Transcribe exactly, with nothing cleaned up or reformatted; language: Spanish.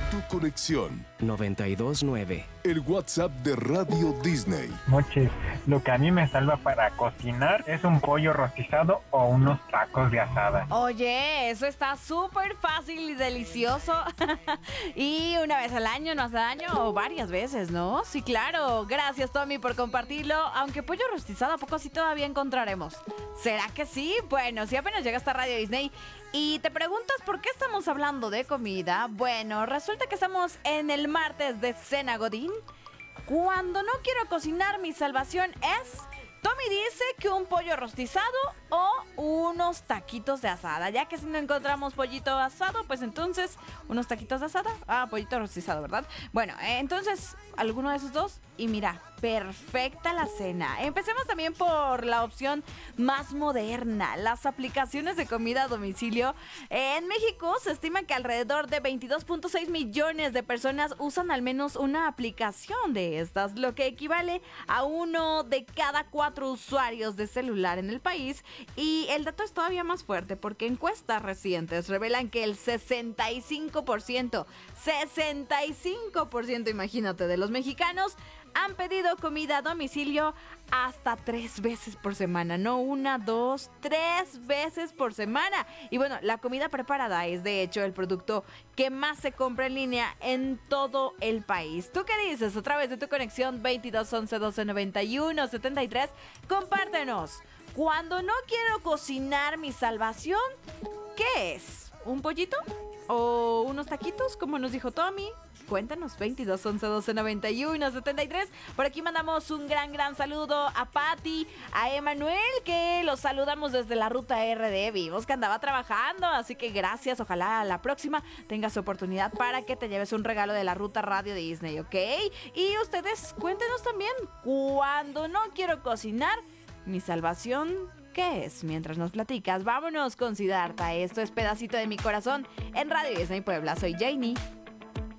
tu conexión. noventa y dos nueve. El WhatsApp de Radio Disney. Mochis, lo que a mí me salva para cocinar es un pollo rostizado o unos tacos de asada. Oye, eso está súper fácil y delicioso. Y una vez al año no hace daño, o varias veces, ¿no? Sí, claro. Gracias, Tommy, por compartirlo. Aunque pollo rostizado, ¿a poco sí todavía encontraremos? ¿Será que sí? Bueno, si apenas llega hasta Radio Disney y te preguntas por qué estamos hablando de comida, bueno, resulta que estamos en el martes de Cena Godín. Cuando no quiero cocinar, mi salvación es... Tommy dice que un pollo rostizado o unos taquitos de asada. Ya que si no encontramos pollito asado, pues entonces unos taquitos de asada. Ah, pollito rostizado, ¿verdad? Bueno, entonces alguno de esos dos y mira, perfecta la cena. Empecemos también por la opción más moderna, las aplicaciones de comida a domicilio. En México se estima que alrededor de veintidós punto seis millones de personas usan al menos una aplicación de estas, lo que equivale a uno de cada cuatro usuarios de celular en el país. Y el dato es todavía más fuerte porque encuestas recientes revelan que el sesenta y cinco por ciento, sesenta y cinco por ciento, imagínate, de los mexicanos han pedido comida a domicilio hasta tres veces por semana. No una, dos, tres veces por semana. Y bueno, la comida preparada es de hecho el producto que más se compra en línea en todo el país. ¿Tú qué dices? A través de tu conexión veintidós once doce noventa y uno setenta y tres, compártenos. Cuando no quiero cocinar, mi salvación, ¿qué es? ¿Un pollito? ¿O unos taquitos, como nos dijo Tommy? Cuéntanos, veintidós once doce noventa y uno setenta y tres. Por aquí mandamos un gran, gran saludo a Patti, a Emanuel, que los saludamos desde la ruta R D. Vimos que andaba trabajando, así que gracias. Ojalá a la próxima tengas oportunidad para que te lleves un regalo de la ruta Radio Disney, ¿ok? Y ustedes, cuéntenos también, cuando no quiero cocinar, mi salvación, ¿qué es? Mientras nos platicas, vámonos con Siddhartha. Esto es Pedacito de mi Corazón en Radio Disney Puebla. Soy Janie.